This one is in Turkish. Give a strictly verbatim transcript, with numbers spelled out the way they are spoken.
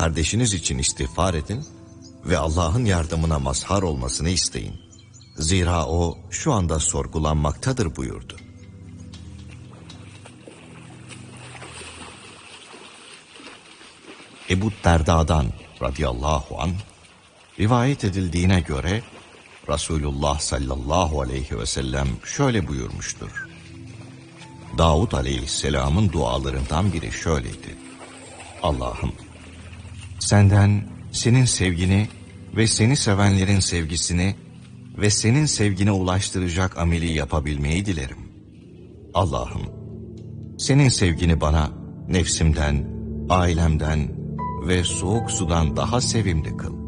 kardeşiniz için istiğfar edin ve Allah'ın yardımına mazhar olmasını isteyin. Zira o şu anda sorgulanmaktadır buyurdu. Ebu Derda'dan radıyallahu anh rivayet edildiğine göre Resulullah sallallahu aleyhi ve sellem şöyle buyurmuştur. Davud aleyhisselamın dualarından biri şöyleydi. Allah'ım, senden senin sevgini ve seni sevenlerin sevgisini ve senin sevgine ulaştıracak ameli yapabilmeyi dilerim. Allah'ım, senin sevgini bana nefsimden, ailemden ve soğuk sudan daha sevimli kıl.